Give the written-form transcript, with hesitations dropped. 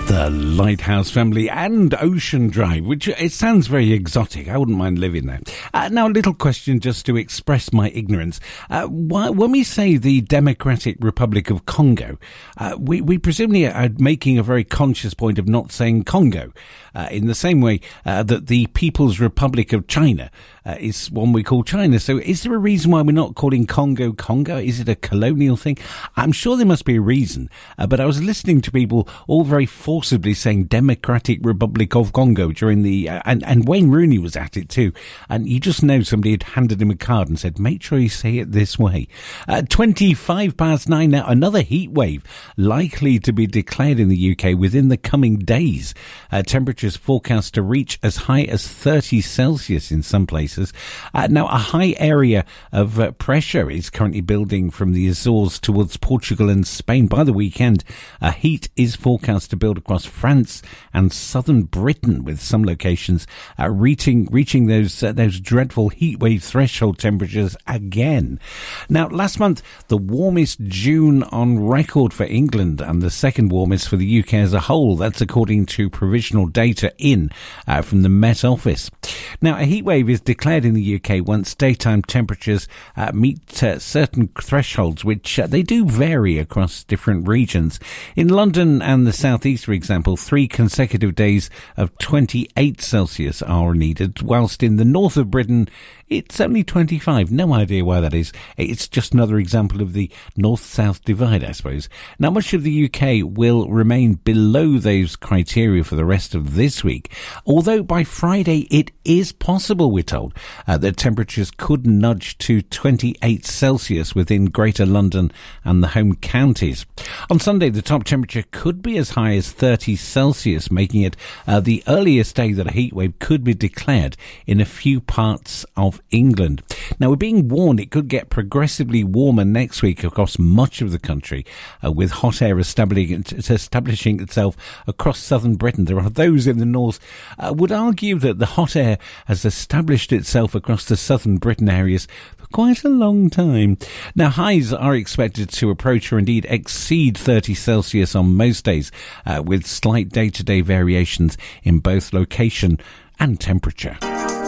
The Lighthouse Family and Ocean Drive, which it sounds very exotic. I wouldn't mind living there. Now, a little question just to express my ignorance. When we say the Democratic Republic of Congo, we presumably are making a very conscious point of not saying Congo, in the same way that the People's Republic of China is one we call China. So is there a reason why we're not calling Congo Congo? Is it a colonial thing? I'm sure there must be a reason, but I was listening to people all very forcibly saying Democratic Republic of Congo during the and Wayne Rooney was at it too, and you just know somebody had handed him a card and said make sure you say it this way. 9:25 now, another heat wave likely to be declared in the UK within the coming days. Temperatures forecast to reach as high as 30 Celsius in some places. Now a high area of pressure is currently building from the Azores towards Portugal and Spain. By the weekend, heat is forecast to build across France and southern Britain, with some locations reaching those dreadful heatwave threshold temperatures again. Now, last month, the warmest June on record for England and the second warmest for the UK as a whole. That's according to provisional data from the Met Office. Now, a heatwave is declared in the UK once daytime temperatures meet certain thresholds, which they do vary across different regions. In London and the southeast, for example, 3 consecutive days of 28 Celsius are needed, whilst in the north of Britain, it's only 25. No idea why that is. It's just another example of the north-south divide, I suppose. Now, much of the UK will remain below those criteria for the rest of this week, although by Friday it is possible, we're told, that temperatures could nudge to 28 Celsius within Greater London and the home counties. On Sunday, the top temperature could be as high as 30 Celsius, making it the earliest day that a heatwave could be declared in a few parts of England. Now, we're being warned it could get progressively warmer next week across much of the country, with hot air establishing itself across southern Britain. There are those in the north would argue that the hot air has established itself across the southern Britain areas for quite a long time. Now, highs are expected to approach or indeed exceed 30 Celsius on most days, with slight day-to-day variations in both location and temperature.